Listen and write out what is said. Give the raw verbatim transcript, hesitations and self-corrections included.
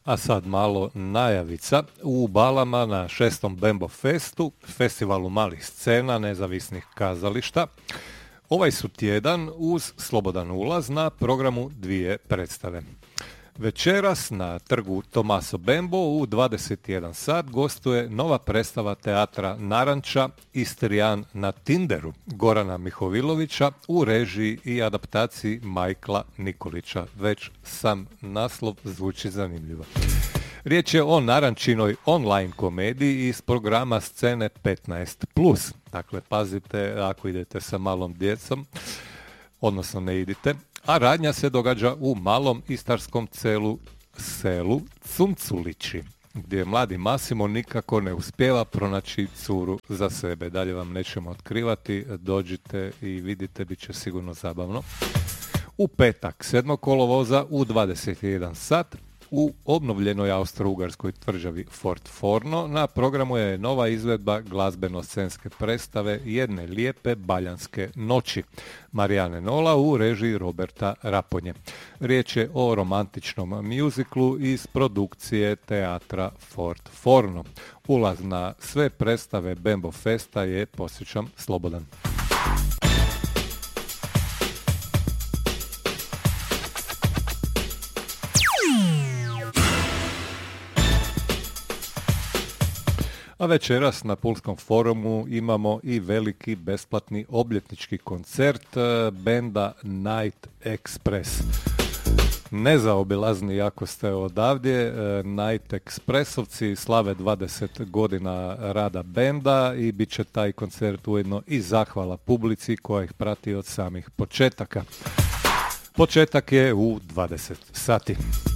A sad malo najavica. U Balama na šestom Bembo Festu, festivalu malih scena nezavisnih kazališta, ovaj su tjedan uz slobodan ulaz na programu dvije predstave. Večeras na trgu Tomaso Bembo u dvadeset jedan sat gostuje nova predstava teatra Naranča Istrijan na Tinderu Gorana Mihovilovića u režiji i adaptaciji Majkla Nikolića. Već sam naslov zvuči zanimljivo. Riječ je o Narančinoj online komediji iz programa Scene petnaest plus. Dakle, pazite ako idete sa malom djecom, odnosno ne idite. A radnja se događa u malom istarskom celu, selu Cumculići, gdje mladi Masimo nikako ne uspijeva pronaći curu za sebe. Dalje vam nećemo otkrivati, dođite i vidite, bit će sigurno zabavno. U petak, sedmog kolovoza u dvadeset jedan sat, u obnovljenoj austro-ugarskoj tvrđavi Fort Forno na programu je nova izvedba glazbeno-scenske predstave Jedne lijepe baljanske noći Marijane Nola u režiji Roberta Raponje. Riječ je o romantičnom mjuziklu iz produkcije teatra Fort Forno. Ulaz na sve predstave Bembo Festa je, podsjećam, slobodan. A večeras na Pulskom forumu imamo i veliki besplatni obljetnički koncert benda Night Express. Nezaobilazni ako ste odavdje, Night Expressovci slave dvadeset godina rada benda i bit će taj koncert ujedno i zahvala publici koja ih prati od samih početaka. Početak je u dvadeset sati.